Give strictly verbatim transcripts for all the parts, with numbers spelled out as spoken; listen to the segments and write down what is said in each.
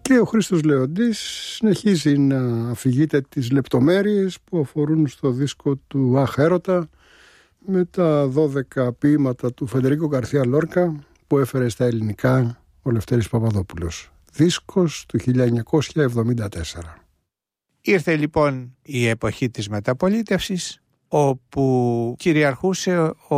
Και ο Χρήστος Λεοντής συνεχίζει να αφηγείται τις λεπτομέρειες που αφορούν στο δίσκο του Αχ Έρωτα, με τα δώδεκα ποίηματα του Φεντερίκο Γκαρθία Λόρκα που έφερε στα ελληνικά ο Λευτέρης Παπαδόπουλος. Δίσκος του χίλια εννιακόσια εβδομήντα τέσσερα. Ήρθε λοιπόν η εποχή της μεταπολίτευσης, όπου κυριαρχούσε ο...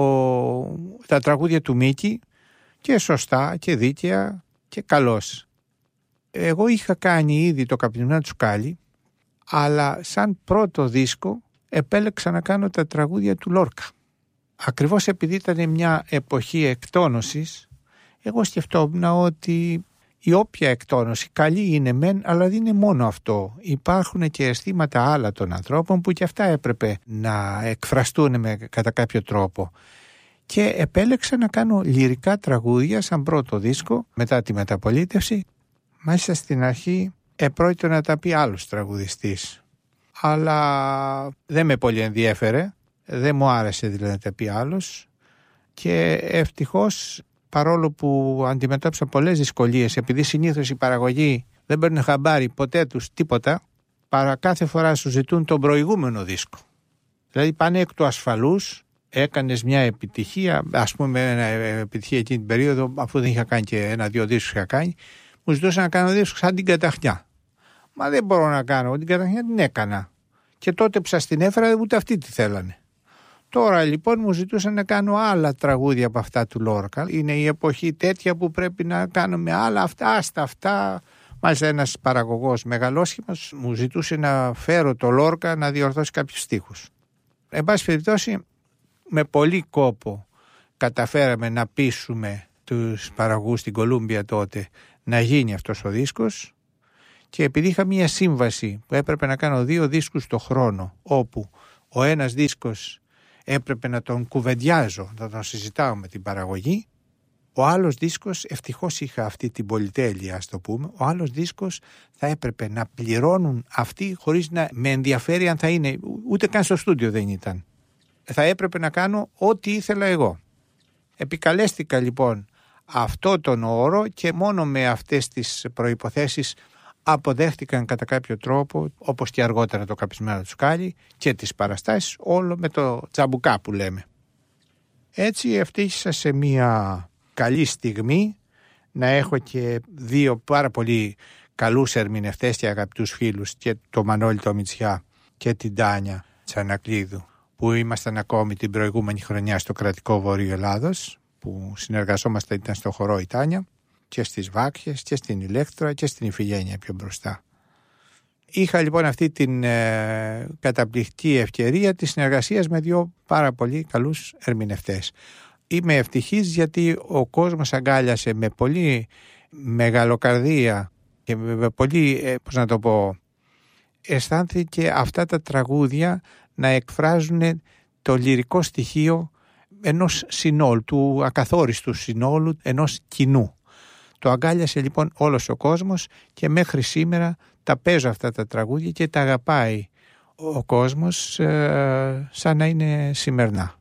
τα τραγούδια του Μίκη, και σωστά και δίκαια και καλώς. Εγώ είχα κάνει ήδη το Καπνινά Τσουκάλι, αλλά σαν πρώτο δίσκο επέλεξα να κάνω τα τραγούδια του Λόρκα. Ακριβώς επειδή ήταν μια εποχή εκτόνωσης, εγώ σκεφτόμουν ότι η όποια εκτόνωση καλή είναι μεν, αλλά δεν είναι μόνο αυτό. Υπάρχουν και αισθήματα άλλα των ανθρώπων που και αυτά έπρεπε να εκφραστούν με, κατά κάποιο τρόπο. Και επέλεξα να κάνω λυρικά τραγούδια σαν πρώτο δίσκο μετά τη μεταπολίτευση. Μάλιστα στην αρχή επρόκειτο να τα πει άλλος τραγουδιστής, αλλά δεν με πολύ ενδιέφερε, δεν μου άρεσε δηλαδή να τα πει άλλος, και ευτυχώς, παρόλο που αντιμετώπισα πολλές δυσκολίες, επειδή συνήθως η παραγωγή δεν παίρνουν χαμπάρι ποτέ τους τίποτα, παρά κάθε φορά σου ζητούν τον προηγούμενο δίσκο. Δηλαδή πάνε εκ του ασφαλούς, έκανες μια επιτυχία, ας πούμε μια επιτυχία εκείνη την περίοδο, αφού δεν είχα κάνει και ένα-δύο δίσκους είχα κάνει, μου ζητούσαν να κάνω δίσκους σαν την Καταχνιά. Μα δεν μπορώ να κάνω, την Καταχνιά την έκανα. Και τότε που σας την έφερα ούτε αυτοί τη θέλανε. Τώρα λοιπόν μου ζητούσαν να κάνω άλλα τραγούδια από αυτά του Λόρκα. Είναι η εποχή τέτοια που πρέπει να κάνουμε άλλα αυτά, άστα αυτά. Μάλιστα ένας παραγωγός μεγαλόσχημος μου ζητούσε να φέρω το Λόρκα να διορθώσει κάποιους στίχους. Εν πάση περιπτώσει, με πολύ κόπο καταφέραμε να πείσουμε τους παραγωγούς στην Κολούμπια τότε να γίνει αυτός ο δίσκος, και επειδή είχα μία σύμβαση που έπρεπε να κάνω δύο δίσκους το χρόνο, όπου ο ένας δίσκος έπρεπε να τον κουβεντιάζω, να τον συζητάω με την παραγωγή, ο άλλος δίσκος, ευτυχώς είχα αυτή την πολυτέλεια ας το πούμε, ο άλλος δίσκος θα έπρεπε να πληρώνουν αυτοί χωρίς να με ενδιαφέρει αν θα είναι, ούτε καν στο στούντιο δεν ήταν. Θα έπρεπε να κάνω ό,τι ήθελα εγώ. Επικαλέστηκα λοιπόν αυτό τον όρο και μόνο με αυτές τις προϋποθέσεις αποδέχτηκαν κατά κάποιο τρόπο, όπως και αργότερα το Καπνισμένο Τσουκάλι και τις παραστάσεις, όλο με το τσαμπουκά που λέμε. Έτσι ευτύχησα σε μια καλή στιγμή να έχω και δύο πάρα πολύ καλούς ερμηνευτές και αγαπητούς φίλους, και το Μανώλη το Μητσιά και την Τάνια Τσανακλείδου, που ήμασταν ακόμη την προηγούμενη χρονιά στο Κρατικό Βορείο Ελλάδος, που συνεργαζόμαστε, ήταν στο χορό η Τάνια, και στις Βάκχες και στην Ηλέκτρα και στην Ιφηγένεια πιο μπροστά. Είχα λοιπόν αυτή την ε, καταπληκτική ευκαιρία της συνεργασίας με δύο πάρα πολύ καλούς ερμηνευτές. Είμαι ευτυχής γιατί ο κόσμος αγκάλιασε με πολύ μεγαλοκαρδία και με πολύ, ε, πώς να το πω, αισθάνθηκε αυτά τα τραγούδια να εκφράζουν το λυρικό στοιχείο ενός συνόλου, του ακαθόριστου συνόλου, ενός κοινού. Το αγκάλιασε λοιπόν όλος ο κόσμος και μέχρι σήμερα τα παίζω αυτά τα τραγούδια και τα αγαπάει ο κόσμος ε, σαν να είναι σημερινά.